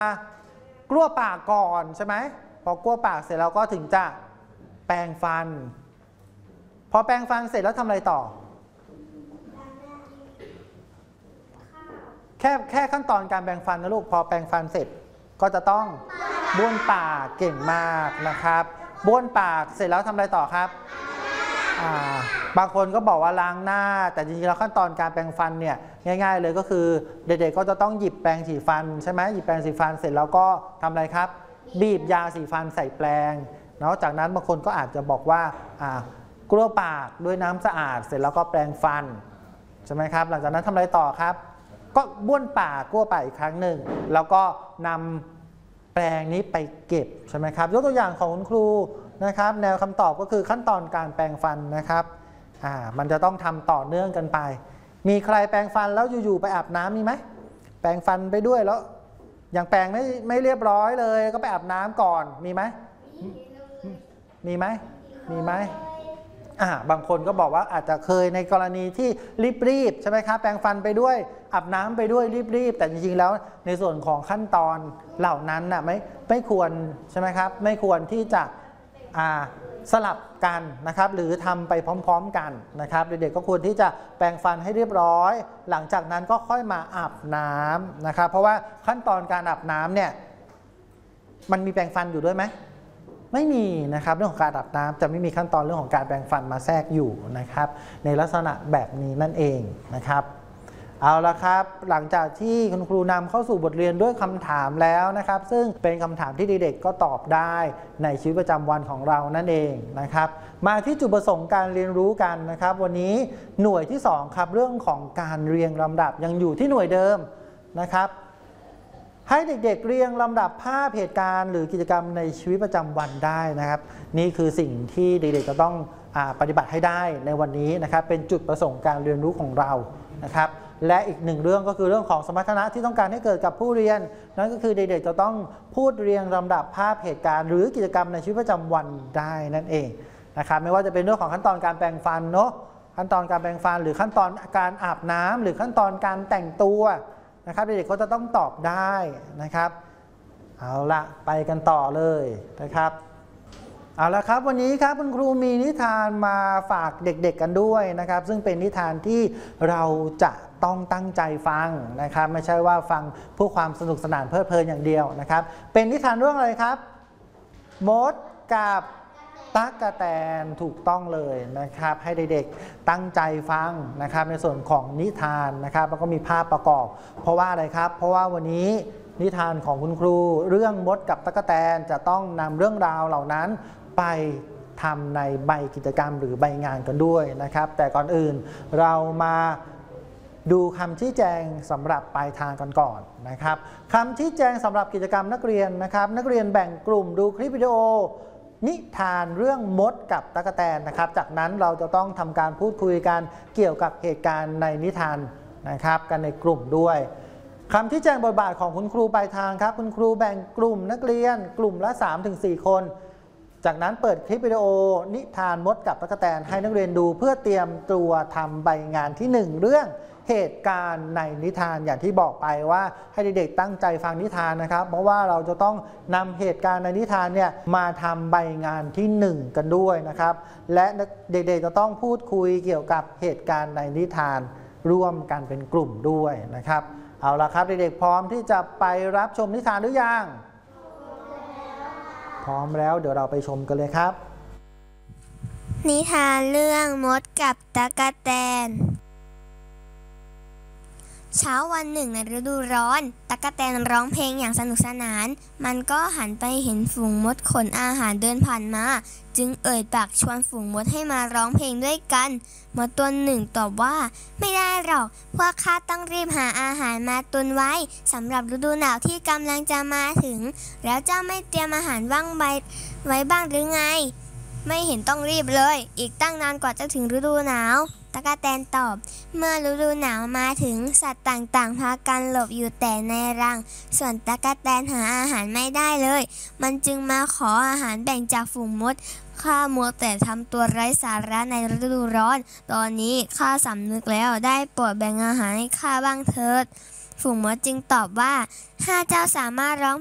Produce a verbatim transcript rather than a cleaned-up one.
กลั้วปากก่อนใช่ไหมพอกลั้วปากเสร็จแล้วก็ถึงจะแปรงฟันพอแปรงฟันเสร็จแล้วทำอะไรต่อแค่แค่ขั้นตอนการแปรงฟันนะลูกพอแปรงฟันเสร็จก็จะต้องบ้วนปากเก่งมากนะครับบ้วนปากเสร็จแล้วทำอะไรต่อครับบางคนก็บอกว่าล้างหน้าแต่จริงๆแล้วขั้นตอนการแปรงฟันเนี่ยง่ายๆเลยก็คือเด็กๆก็จะต้องหยิบแปรงสีฟันใช่ไหมหยิบแปรงสีฟันเสร็จแล้วก็ทำอะไรครับบีบยาสีฟันใส่แปรงเนาะจากนั้นบางคนก็อาจจะบอกว่ากลั้วปากด้วยน้ำสะอาดเสร็จแล้วก็แปรงฟันใช่ไหมครับหลังจากนั้นทำอะไรต่อครับก็บ้วนปากกลั้วปากอีกครั้งหนึ่งแล้วก็นำแปรงนี้ไปเก็บใช่ไหมครับยกตัวอย่างของคุณครูนะครับแนวคำตอบก็คือขั้นตอนการแปรงฟันนะครับอ่ามันจะต้องทำต่อเนื่องกันไปมีใครแปรงฟันแล้วอยู่ๆไปอาบน้ำมีไหมแปรงฟันไปด้วยแล้วยังแปรงไม่ไม่เรียบร้อยเลยก็ไปอาบน้ำก่อนมีไหมมีไหมมีไหมอ่าบางคนก็บอกว่าอาจจะเคยในกรณีที่รีบๆใช่ไหมครับแปรงฟันไปด้วยอาบน้ำไปด้วยรีบๆแต่จริงๆแล้วในส่วนของขั้นตอนเหล่านั้นน่ะไม่ไม่ควรใช่ไหมครับไม่ควรที่จะสลับกันนะครับหรือทำไปพร้อมๆกันนะครับเด็กๆก็ควรที่จะแปรงฟันให้เรียบร้อยหลังจากนั้นก็ค่อยมาอาบน้ำนะครับเพราะว่าขั้นตอนการอาบน้ำเนี่ยมันมีแปรงฟันอยู่ด้วยไหมไม่มีนะครับเรื่องของการอาบน้ำจะไม่มีขั้นตอนเรื่องของการแปรงฟันมาแทรกอยู่นะครับในลักษณะแบบนี้นั่นเองนะครับเอาละครับหลังจากที่คุณครูนำเข้าสู่บทเรียนด้วยคำถามแล้วนะครับซึ่งเป็นคำถามที่เด็กๆก็ตอบได้ในชีวิตประจำวันของเรานั่นเองนะครับมาที่จุดประสงค์การเรียนรู้กันนะครับวันนี้หน่วยที่สองครับเรื่องของการเรียงลำดับยังอยู่ที่หน่วยเดิมนะครับให้เด็กๆเรียงลำดับภาพเหตุการณ์หรือกิจกรรมในชีวิตประจำวันได้นะครับนี่คือสิ่งที่เด็กๆจะต้องปฏิบัติให้ได้ในวันนี้นะครับเป็นจุดประสงค์การเรียนรู้ของเรานะครับและอีกหนึ่งเรื่องก็คือเรื่องของสมรรถนะที่ต้องการให้เกิดกับผู้เรียนนั่นก็คือเด็กๆจะต้องพูดเรียงลำดับภาพเหตุการณ์หรือกิจกรรมในชีวิตประจำวันได้นั่นเองนะครับไม่ว่าจะเป็นเรื่องของขั้นตอนการแปรงฟันเนาะขั้นตอนการแปรงฟันหรือขั้นตอนการอาบน้ำหรือขั้นตอนการแต่งตัวนะครับเด็กๆก็จะต้องตอบได้นะครับเอาละไปกันต่อเลยนะครับเอาละครับวันนี้ครับคุณครูมีนิทานมาฝากเด็กๆกันด้วยนะครับซึ่งเป็นนิทานที่เราจะต้องตั้งใจฟังนะครับไม่ใช่ว่าฟังเพื่อความสนุกสนานเพลิดเพลินอย่างเดียวนะครับเป็นนิทานเรื่องอะไรครับมดกับตั๊กแตนถูกต้องเลยนะครับให้เด็กๆตั้งใจฟังนะครับในส่วนของนิทานนะครับแล้วก็มีภาพประกอบเพราะว่าอะไรครับเพราะว่าวันนี้นิทานของคุณครูเรื่องมดกับตั๊กแตนจะต้องนำเรื่องราวเหล่านั้นไปทำในใบกิจกรรมหรือใบงานกันด้วยนะครับแต่ก่อนอื่นเรามาดูคำชี้แจงสำหรับปลายทางกันก่อนนะครับคำชี้แจงสำหรับกิจกรรมนักเรียนนะครับนักเรียนแบ่งกลุ่มดูคลิปวิดีโอนิทานเรื่องมดกับตั๊กแตนนะครับจากนั้นเราจะต้องทำการพูดคุยกันเกี่ยวกับเหตุการณ์ในนิทานนะครับกันในกลุ่มด้วยคำชี้แจงบทบาทของคุณครูปลายทางครับคุณครูแบ่งกลุ่มนักเรียนกลุ่มละ สามถึงสี่ คนจากนั้นเปิดคลิปวิดีโอนิทานมดกับตั๊กแตนให้นักเรียนดูเพื่อเตรียมตัวทำใบงานที่หนึ่งเรื่องเหตุการณ์ในนิทานอย่างที่บอกไปว่าให้เด็กๆตั้งใจฟังนิทานนะครับเพราะว่าเราจะต้องนำเหตุการณ์ในนิทานเนี่ยมาทำใบงานที่หนึ่งกันด้วยนะครับและเด็กๆจะต้องพูดคุยเกี่ยวกับเหตุการณ์ในนิทานร่วมกันเป็นกลุ่มด้วยนะครับเอาละครับเด็กๆพร้อมที่จะไปรับชมนิทานหรือยังพร้อมแล้วเดี๋ยวเราไปชมกันเลยครับนิทานเรื่องมดกับตั๊กแตนเช้าวันหนึ่งในฤดูร้อนตั๊กแตนร้องเพลงอย่างสนุกสนานมันก็หันไปเห็นฝูงมดขนอาหารเดินผ่านมาจึงเอ่ยปากชวนฝูงมดให้มาร้องเพลงด้วยกันมดตัวหนึ่งตอบว่าไม่ได้หรอกพวกข้าต้องรีบหาอาหารมาตุนไว้สำหรับฤดูหนาวที่กำลังจะมาถึงแล้วเจ้าไม่เตรียมอาหารว่างใบไว้บ้างหรือไงไม่เห็นต้องรีบเลยอีกตั้งนานกว่าจะถึงฤดูหนาวตั๊กแตนตอบเมื่อฤดูหนาวมาถึงสัตว์ต่างๆพากันหลบอยู่แต่ในรังส่วนตั๊กแตนหาอาหารไม่ได้เลยมันจึงมาขออาหารแบ่งจากฝูงมดข้ามัวแต่ทำตัวไร้สาระในฤดูร้อนตอนนี้ข้าสำนึกแล้วได้โปรดแบ่งอาหารให้ข้าบ้างเถิดฝูงมดจึงตอบว่าถ้าเจ้าสามารถร้อง